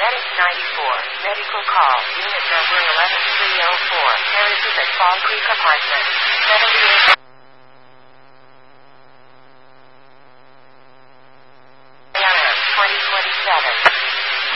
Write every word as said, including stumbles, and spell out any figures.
Medic ninety-four, medical call, unit number eleven three oh four, Harris's at Fall Creek Apartment, seventy-eight A M, twenty twenty-seven.